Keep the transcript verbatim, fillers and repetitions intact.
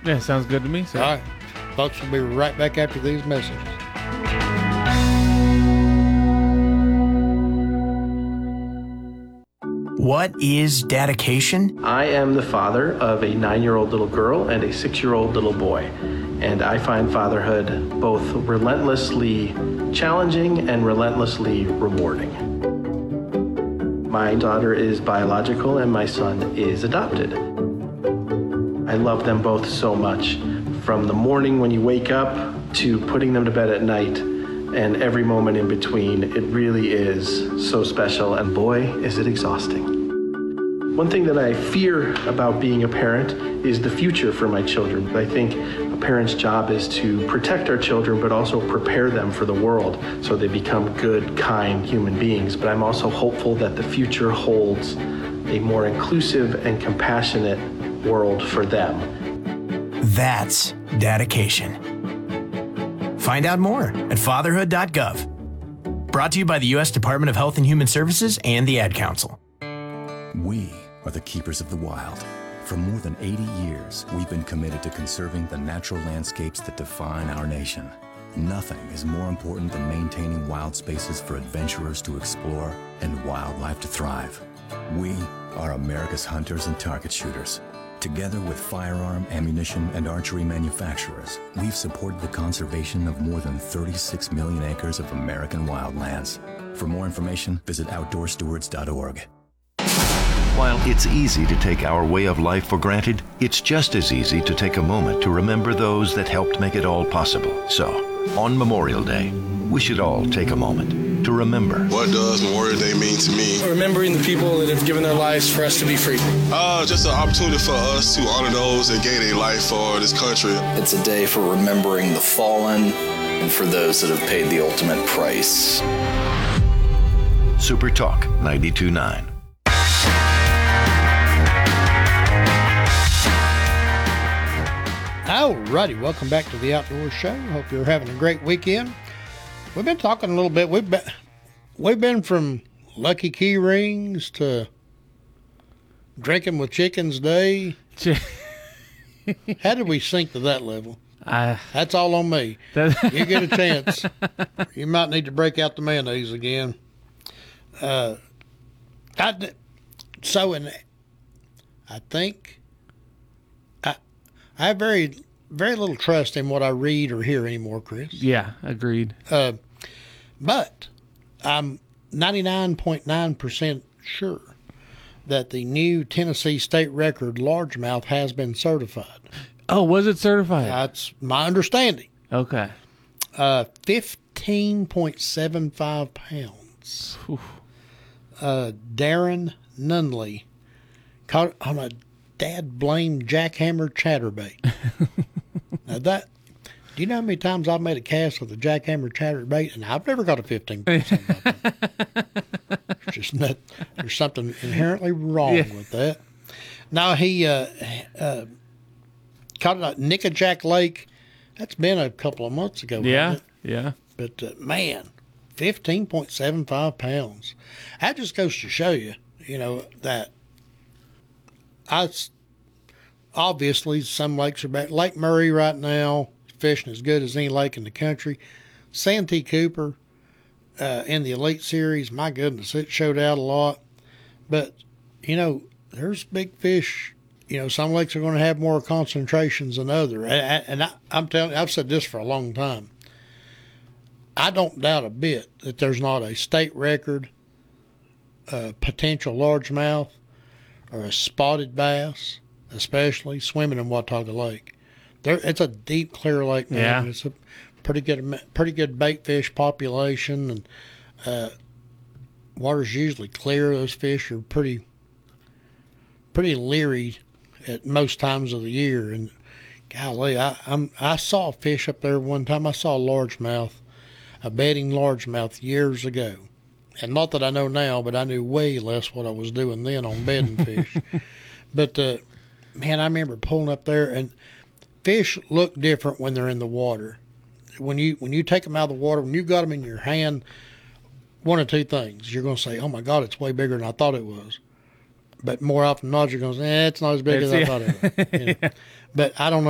Yeah, sounds good to me, sir. All right. Folks, will be right back after these messages. What is dedication? I am the father of a nine-year-old little girl and a six-year-old little boy, and I find fatherhood both relentlessly challenging and relentlessly rewarding. My daughter is biological and my son is adopted. I love them both so much, from the morning when you wake up to putting them to bed at night, and every moment in between. It really is so special, and boy, is it exhausting. One thing that I fear about being a parent is the future for my children. I think a parent's job is to protect our children, but also prepare them for the world so they become good, kind human beings. But I'm also hopeful that the future holds a more inclusive and compassionate world for them. That's dedication. Find out more at fatherhood dot gov. Brought to you by the U S Department of Health and Human Services and the Ad Council. We are the keepers of the wild. For more than eighty years, we've been committed to conserving the natural landscapes that define our nation. Nothing is more important than maintaining wild spaces for adventurers to explore and wildlife to thrive. We are America's hunters and target shooters. Together with firearm, ammunition, and archery manufacturers, we've supported the conservation of more than thirty-six million acres of American wildlands. For more information, visit outdoor stewards dot org. While it's easy to take our way of life for granted, it's just as easy to take a moment to remember those that helped make it all possible. So, on Memorial Day, we should all take a moment to remember. What does Memorial Day mean to me? Remembering the people that have given their lives for us to be free. Uh, just an opportunity for us to honor those that gave their life for this country. It's a day for remembering the fallen and for those that have paid the ultimate price. Super Talk ninety-two point nine. Alrighty, welcome back to the Outdoor Show. Hope you're having a great weekend. We've been talking a little bit. We've been we've been from Lucky Key Rings to Drinking with Chickens Day. How did we sink to that level? I, That's all on me. That, you get a chance, you might need to break out the mayonnaise again. Uh, I, so in, I think I I have very very little trust in what I read or hear anymore, Chris. Yeah, agreed. Uh, but I'm ninety-nine point nine percent sure that the new Tennessee state record largemouth has been certified. Oh, was it certified? That's my understanding. Okay. Uh, fifteen point seven five pounds. Uh, Darren Nunley caught on a dad blame jackhammer chatterbait. Now that, do you know how many times I've made a cast with a jackhammer chatterbait, and I've never got a fifteen point seven five. There's just not, there's something inherently wrong yeah. with that. Now he uh, uh, caught it at Nickajack Lake. That's been a couple of months ago. Yeah, it? yeah. But uh, man, fifteen point seven five pounds. That just goes to show you, you know, that I obviously some lakes are back. Lake Murray right now fishing as good as any lake in the country. Santee Cooper uh, in the Elite Series, my goodness, it showed out a lot. But you know, there's big fish. You know, some lakes are going to have more concentrations than other. And, and I, I'm telling you, I've said this for a long time. I don't doubt a bit that there's not a state record uh, potential largemouth or a spotted bass, especially swimming in Watauga Lake. There, it's a deep, clear lake, man. Yeah. It's a pretty good, pretty good bait fish population, and uh, water's usually clear. Those fish are pretty, pretty leery at most times of the year. And golly, I I'm, I saw a fish up there one time. I saw a largemouth, a bedding largemouth years ago. And not that I know now, but I knew way less what I was doing then on bedding fish. But, uh, man, I remember pulling up there, and fish look different when they're in the water. When you when you take them out of the water, when you got them in your hand, one of two things. You're going to say, oh, my God, it's way bigger than I thought it was. But more often than not, you're going to say, eh, it's not as big It's, as I yeah. thought it was. You know? Yeah. But I don't know.